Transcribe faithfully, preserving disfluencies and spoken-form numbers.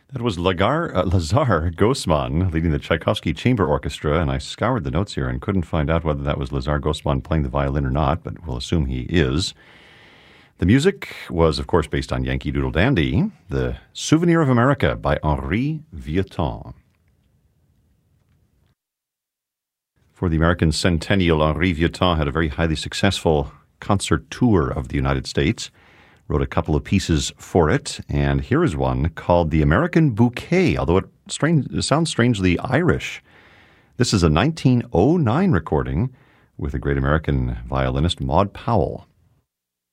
That was Lagar, uh, Lazar Gosman leading the Tchaikovsky Chamber Orchestra, and I scoured the notes here and couldn't find out whether that was Lazar Gosman playing the violin or not, but we'll assume he is. The music was, of course, based on Yankee Doodle Dandy, The Souvenir of America by Henri Vieuxtemps. For the American centennial, Henri Vieuxtemps had a very highly successful concert tour of the United States, wrote a couple of pieces for it, and here is one called The American Bouquet, although it, strange, it sounds strangely Irish. This is a nineteen oh nine recording with the great American violinist Maud Powell.